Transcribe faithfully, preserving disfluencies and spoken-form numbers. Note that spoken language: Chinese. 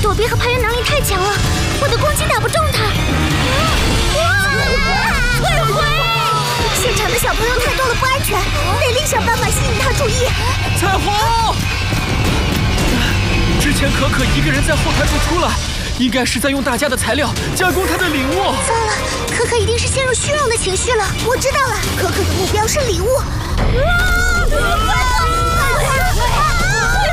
躲避和攀援能力太强了，我的攻击打不中他。退回！现场的小朋友太多了，不安全，得另想办法吸引他注意。 彩虹，之前可可一个人在后台不出来，应该是在用大家的材料加工他的礼物。 糟了，可可一定是陷入虚荣的情绪了。我知道了，可可的目标是礼物。啊！快走！